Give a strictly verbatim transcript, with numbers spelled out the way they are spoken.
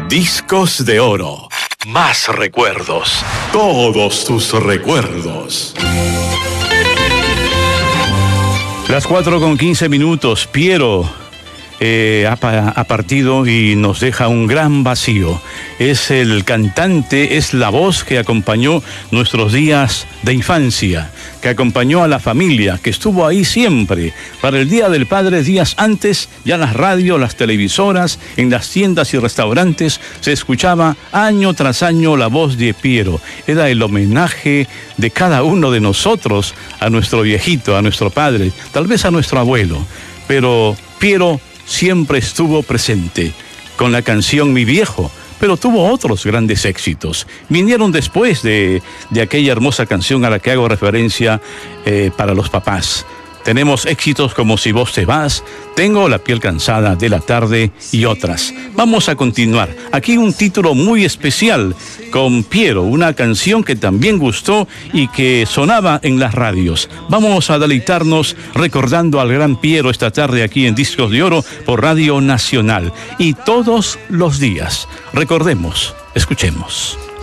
Discos de Oro. Más recuerdos. Todos tus recuerdos. Las cuatro con quince minutos. Piero eh, ha, ha partido y nos deja un gran vacío. Es el cantante, es la voz que acompañó nuestros días de infancia, que acompañó a la familia, que estuvo ahí siempre. Para el Día del Padre, días antes, ya las radios, las televisoras, en las tiendas y restaurantes, se escuchaba año tras año la voz de Piero. Era el homenaje de cada uno de nosotros a nuestro viejito, a nuestro padre, tal vez a nuestro abuelo. Pero Piero siempre estuvo presente con la canción Mi Viejo, pero tuvo otros grandes éxitos. Vinieron después de, de aquella hermosa canción a la que hago referencia eh, para los papás. Tenemos éxitos como Si vos te vas, Tengo la piel cansada de la tarde y otras. Vamos a continuar. Aquí un título muy especial con Piero, una canción que también gustó y que sonaba en las radios. Vamos a deleitarnos recordando al gran Piero esta tarde aquí en Discos de Oro por Radio Nacional. Y todos los días, recordemos, escuchemos.